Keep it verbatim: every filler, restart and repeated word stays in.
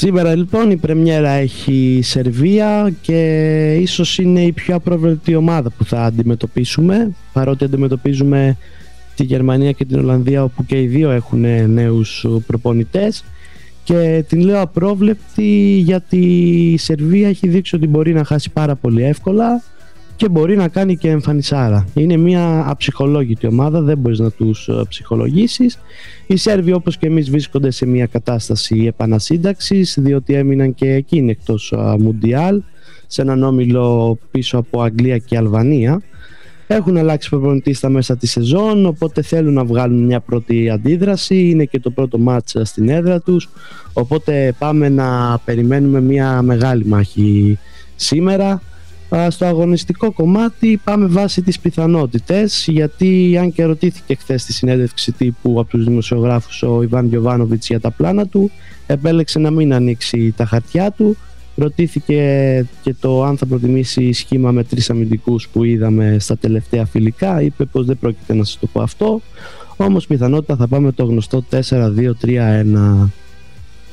Σήμερα λοιπόν η πρεμιέρα έχει Σερβία και ίσως είναι η πιο απρόβλεπτη ομάδα που θα αντιμετωπίσουμε, παρότι αντιμετωπίζουμε τη Γερμανία και την Ολλανδία, όπου και οι δύο έχουν νέους προπονητές, και την λέω απρόβλεπτη γιατί η Σερβία έχει δείξει ότι μπορεί να χάσει πάρα πολύ εύκολα και μπορεί να κάνει και εμφανισάρα. Είναι μια αψυχολόγητη ομάδα, δεν μπορείς να τους ψυχολογήσεις. Οι Σέρβοι, όπως και εμείς, βρίσκονται σε μια κατάσταση επανασύνταξης, διότι έμειναν και εκείνοι εκτός Μουντιάλ, σε έναν όμιλο πίσω από Αγγλία και Αλβανία. Έχουν αλλάξει προπονητή στα μέσα της σεζόν, οπότε θέλουν να βγάλουν μια πρώτη αντίδραση. Είναι και το πρώτο μάτς στην έδρα τους, οπότε πάμε να περιμένουμε μια μεγάλη μάχη σήμερα. Στο αγωνιστικό κομμάτι πάμε βάσει τις πιθανότητες, γιατί αν και ρωτήθηκε χθες στη συνέντευξη τύπου από τους δημοσιογράφους ο Ιβάν Γιοβάνοβιτς για τα πλάνα του, επέλεξε να μην ανοίξει τα χαρτιά του. Ρωτήθηκε και το αν θα προτιμήσει σχήμα με τρεις αμυντικούς που είδαμε στα τελευταία φιλικά. Είπε πως δεν πρόκειται να σας το πω αυτό, όμως πιθανότητα θα πάμε το γνωστό τέσσερα δύο τρία ένα.